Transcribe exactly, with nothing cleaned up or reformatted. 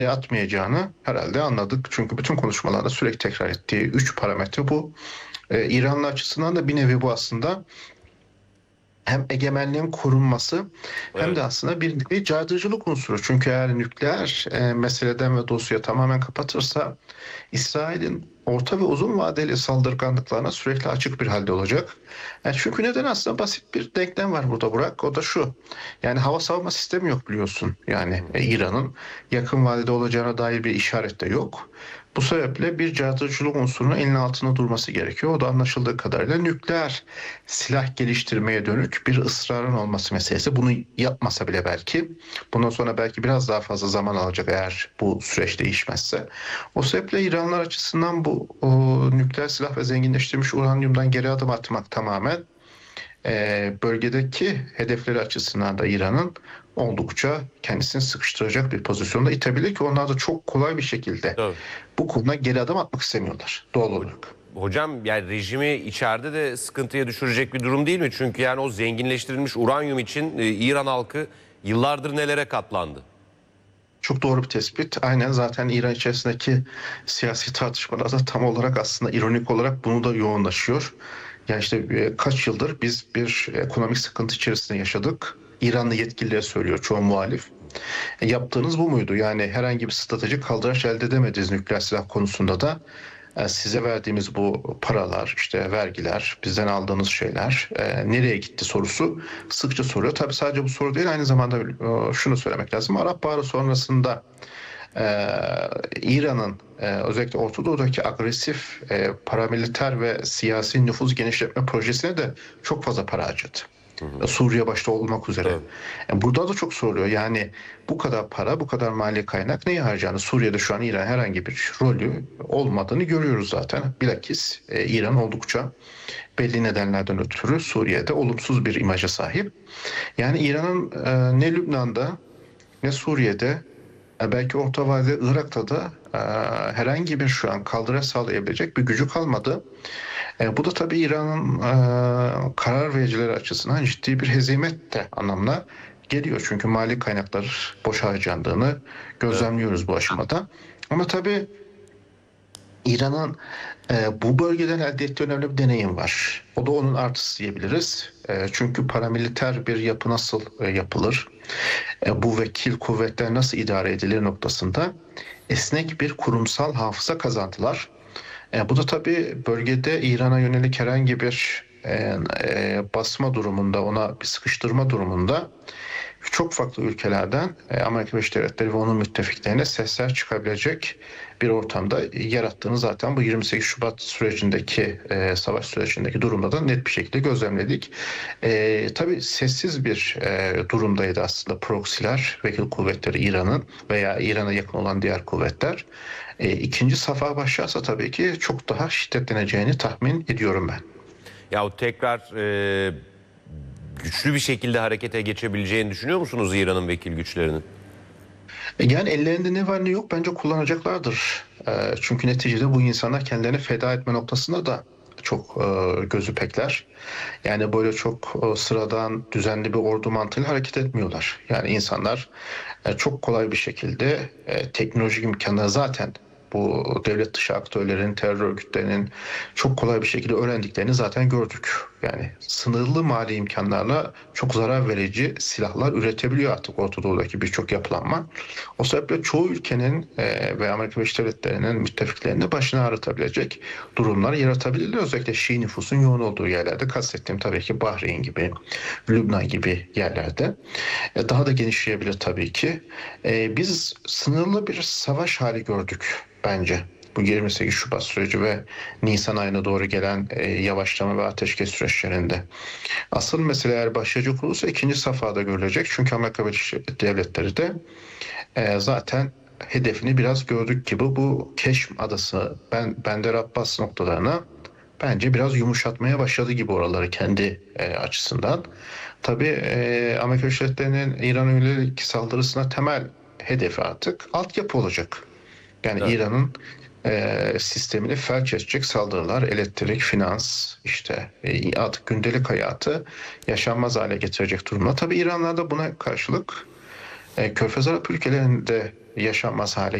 atmayacağını herhalde anladık. Çünkü bütün konuşmalarda sürekli tekrar ettiği üç parametre bu. Ee, İranlı açısından da bir nevi bu aslında hem egemenliğin korunması hem Evet. de aslında bir nevi caydırıcılık unsuru. Çünkü eğer nükleer e, meseleden ve dosyayı tamamen kapatırsa İsrail'in orta ve uzun vadeli saldırganlıklarına sürekli açık bir halde olacak. Yani çünkü neden aslında basit bir denklem var burada Burak. O da şu. Yani hava savunma sistemi yok biliyorsun. Yani e, İran'ın yakın vadede olacağına dair bir işaret de yok. Bu sebeple bir caydırıcılık unsurunun elinin altında durması gerekiyor. O da anlaşıldığı kadarıyla nükleer silah geliştirmeye dönük bir ısrarın olması meselesi. Bunu yapmasa bile belki bundan sonra belki biraz daha fazla zaman alacak eğer bu süreç değişmezse. O sebeple İranlılar açısından bu o, nükleer silah ve zenginleştirilmiş uranyumdan geri adım atmak tamamen e, bölgedeki hedefleri açısından da İran'ın oldukça kendisini sıkıştıracak bir pozisyonda itebilir ki onlar da çok kolay bir şekilde Tabii. bu konuda geri adım atmak istemiyorlar doğal olarak. Hocam yani rejimi içeride de sıkıntıya düşürecek bir durum değil mi? Çünkü yani o zenginleştirilmiş uranyum için e, İran halkı yıllardır nelere katlandı? Çok doğru bir tespit. Aynen zaten İran içerisindeki siyasi tartışmalarda tam olarak aslında ironik olarak bunu da yoğunlaşıyor. Yani işte e, kaç yıldır biz bir ekonomik sıkıntı içerisinde yaşadık. İranlı yetkililer söylüyor çoğu muhalif. E, yaptığınız bu muydu? Yani herhangi bir stratejik kaldıraç elde edemediniz nükleer silah konusunda da. E, size verdiğimiz bu paralar, işte vergiler, bizden aldığınız şeyler e, nereye gitti sorusu sıkça soruyor. Tabii sadece bu soru değil, aynı zamanda e, şunu söylemek lazım. Arap Baharı sonrasında e, İran'ın e, özellikle Orta Doğu'daki agresif e, paramiliter ve siyasi nüfuz genişletme projesine de çok fazla para harcadı. Hı hı. Suriye başta olmak üzere. Tabii. Yani burada da çok soruluyor. Yani bu kadar para, bu kadar mali kaynak neye harcandı? Suriye'de şu an İran herhangi bir rolü olmadığını görüyoruz zaten. Bilakis e, İran oldukça belli nedenlerden ötürü Suriye'de olumsuz bir imaja sahip. Yani İran'ın e, ne Lübnan'da ne Suriye'de e, belki Orta Vadide Irak'ta da e, herhangi bir şu an kaldıraç sağlayabilecek bir gücü kalmadı. E, bu da tabii İran'ın e, karar vericileri açısından ciddi bir hezimet de anlamına geliyor. Çünkü mali kaynaklar boş harcandığını Evet. gözlemliyoruz bu aşamada. Ama tabii İran'ın e, bu bölgeden elde ettiği önemli bir deneyim var. O da onun artısı diyebiliriz. E, çünkü paramiliter bir yapı nasıl e, yapılır? E, bu vekil kuvvetler nasıl idare edilir noktasında esnek bir kurumsal hafıza kazandılar. E, bu da tabii bölgede İran'a yönelik herhangi bir e, e, basma durumunda, ona bir sıkıştırma durumunda çok farklı ülkelerden e, Amerika Birleşik Devletleri ve onun müttefiklerine sesler çıkabilecek bir ortamda yarattığını zaten bu yirmi sekiz Şubat sürecindeki e, savaş sürecindeki durumda da net bir şekilde gözlemledik. E, tabii sessiz bir e, durumdaydı aslında proksiler, vekil kuvvetleri İran'ın veya İran'a yakın olan diğer kuvvetler. E, ikinci safa başlarsa tabii ki çok daha şiddetleneceğini tahmin ediyorum ben. Ya o tekrar e, güçlü bir şekilde harekete geçebileceğini düşünüyor musunuz İran'ın vekil güçlerinin? E, Yani ellerinde ne var ne yok bence kullanacaklardır. E, çünkü neticede bu insanlar kendilerini feda etme noktasında da çok e, gözü pekler. Yani böyle çok e, sıradan düzenli bir ordu mantığıyla hareket etmiyorlar. Yani insanlar e, çok kolay bir şekilde e, teknolojik imkanları zaten bu devlet dışı aktörlerin, terör örgütlerinin çok kolay bir şekilde öğrendiklerini zaten gördük. Yani sınırlı mali imkanlarla çok zarar verici silahlar üretebiliyor artık Orta Doğu'daki birçok yapılanma. O sebeple çoğu ülkenin e, ve Amerika Birleşik Devletleri'nin müttefiklerini başına ağrıtabilecek durumlar yaratabilirler. Özellikle Şii nüfusun yoğun olduğu yerlerde, kastettiğim tabii ki Bahreyn gibi, Lübnan gibi yerlerde. E, daha da genişleyebilir tabii ki. E, biz sınırlı bir savaş hali gördük bence. Bu yirmi sekiz Şubat süreci ve Nisan ayına doğru gelen e, yavaşlama ve ateşkes süreçlerinde. Asıl mesele eğer başlayacak olursa ikinci safhada görülecek. Çünkü Amerika Birleşik Devletleri de e, zaten hedefini biraz gördük gibi bu Keşm Adası, ben Bender Abbas noktalarına bence biraz yumuşatmaya başladı gibi oraları kendi e, açısından. Tabii e, Amerika Birleşik Devletleri'nin İran'a yönelik saldırısına temel hedefi artık altyapı olacak. Yani Evet. İran'ın e, sistemini felç edecek saldırılar, elektrik, finans, işte e, artık gündelik hayatı yaşanmaz hale getirecek durumda. Tabii İranlar da buna karşılık e, Körfez Arap ülkelerinde yaşanmaz hale